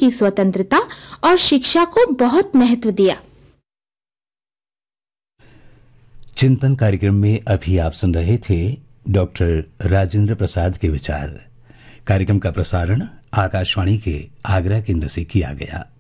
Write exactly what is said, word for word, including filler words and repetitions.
की स्वतंत्रता और शिक्षा को बहुत महत्व दिया। चिंतन कार्यक्रम में अभी आप सुन रहे थे डॉक्टर राजेंद्र प्रसाद के विचार। कार्यक्रम का प्रसारण आकाशवाणी के आगरा केंद्र से किया गया।